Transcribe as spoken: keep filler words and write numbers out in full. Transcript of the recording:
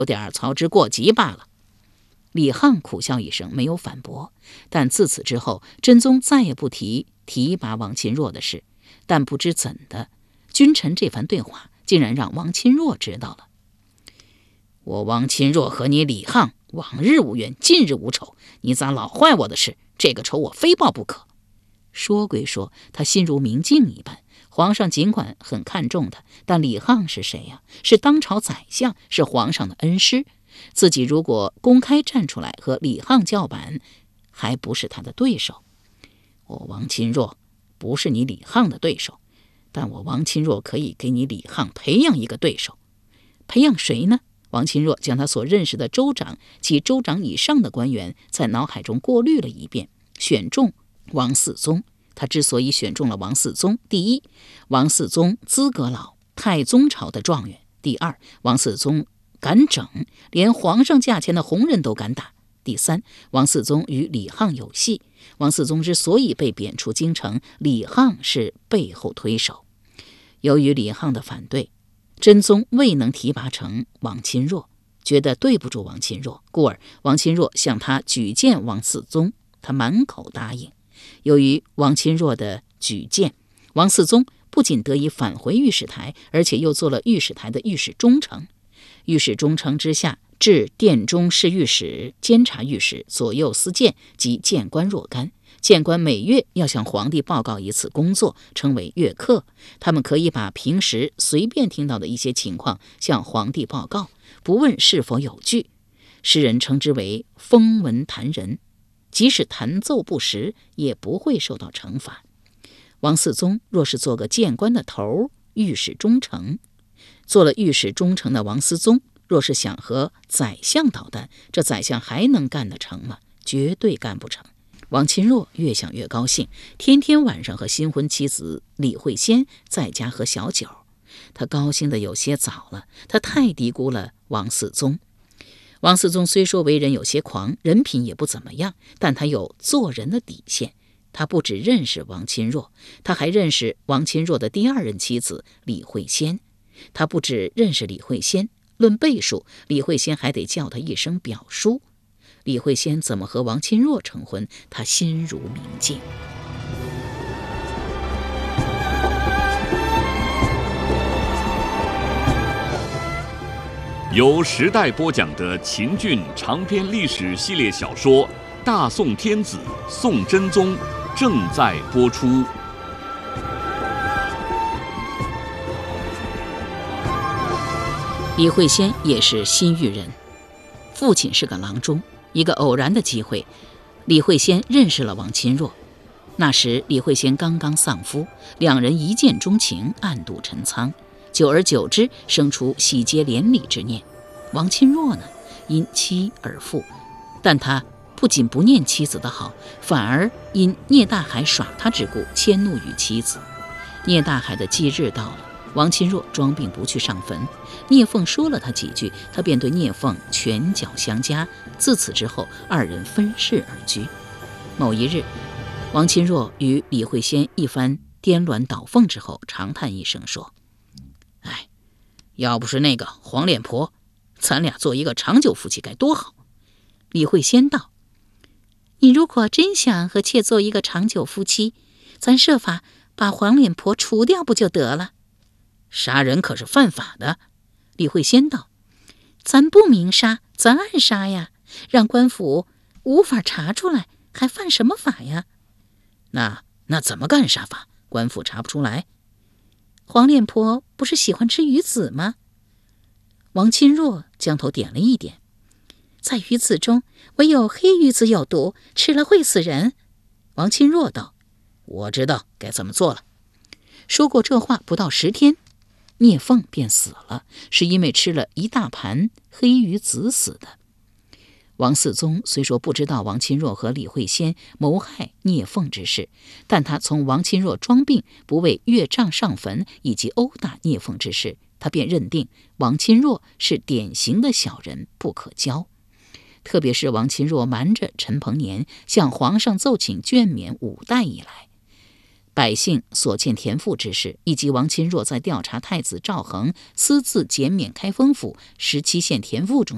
有点操之过急罢了。李沆苦笑一声，没有反驳。但自此之后，真宗再也不提提拔王钦若的事。但不知怎的，君臣这番对话竟然让王钦若知道了。我王钦若和你李沆往日无冤，近日无仇，你咋老坏我的事？这个仇我非报不可。说归说，他心如明镜一般。皇上尽管很看重他，但李沆是谁呀、啊？是当朝宰相，是皇上的恩师。自己如果公开站出来和李沆叫板，还不是他的对手。我王钦若不是你李沆的对手，但我王钦若可以给你李沆培养一个对手。培养谁呢？王钦若将他所认识的州长及州长以上的官员在脑海中过滤了一遍，选中王嗣宗。他之所以选中了王嗣宗，第一，王嗣宗资格老，太宗朝的状元；第二，王嗣宗敢整，连皇上驾前的红人都敢打；第三，王嗣宗与李沆有隙。王嗣宗之所以被贬出京城，李沆是背后推手。由于李沆的反对，真宗未能提拔成王钦若，觉得对不住王钦若，故而王钦若向他举荐王嗣宗，他满口答应。由于王钦若的举荐，王嗣宗不仅得以返回御史台，而且又做了御史台的御史中丞。御史中丞之下，置殿中侍御史、监察御史、左右司谏及谏官若干。谏官每月要向皇帝报告一次工作，称为月课。他们可以把平时随便听到的一些情况向皇帝报告，不问是否有据。诗人称之为风闻弹人，即使弹奏不实，也不会受到惩罚。王嗣宗若是做个谏官的头，御史中丞，做了御史中丞的王思宗，若是想和宰相捣蛋，这宰相还能干得成吗？绝对干不成。王钦若越想越高兴，天天晚上和新婚妻子李惠仙在家喝小酒。他高兴得有些早了，他太低估了王嗣宗。王嗣宗虽说为人有些狂，人品也不怎么样，但他有做人的底线。他不只认识王钦若，他还认识王钦若的第二任妻子李惠仙。他不只认识李惠仙，论辈数，李惠仙还得叫他一声表叔。李惠仙怎么和王钦若成婚，他心如明镜。 由时代播讲的秦俊长篇历史系列小说《大宋天子宋真宗》正在播出。 李惠仙也是新域人，父亲是个郎中。一个偶然的机会，李惠仙认识了王钦若。那时李惠仙刚刚丧夫，两人一见钟情，暗度陈仓，久而久之生出喜结连理之念。王钦若呢，因妻而富，但他不仅不念妻子的好，反而因聂大海耍他之故迁怒于妻子。聂大海的忌日到了，王钦若装病不去上坟，聂凤说了他几句，他便对聂凤拳脚相加。自此之后，二人分世而居。某一日，王钦若与李惠仙一番颠鸾倒凤之后，长叹一声说：哎，要不是那个黄脸婆，咱俩做一个长久夫妻该多好。李惠仙道：你如果真想和妾做一个长久夫妻，咱设法把黄脸婆除掉不就得了？杀人可是犯法的。李惠仙道：咱不明杀，咱暗杀呀，让官府无法查出来，还犯什么法呀？那那怎么个暗杀法？官府查不出来。黄脸婆不是喜欢吃鱼子吗？王钦若将头点了一点。在鱼子中唯有黑鱼子有毒，吃了会死人。王钦若道：我知道该怎么做了。说过这话不到十天，聂凤便死了，是因为吃了一大盘黑鱼子死的。王嗣宗虽说不知道王钦若和李惠仙谋害聂凤之事，但他从王钦若装病不为岳丈上坟以及殴打聂凤之事，他便认定王钦若是典型的小人，不可交。特别是王钦若瞒着陈鹏年向皇上奏请眷免五代以来，百姓所见田赋之事，以及王钦若在调查太子赵恒私自减免开封府十七县田赋中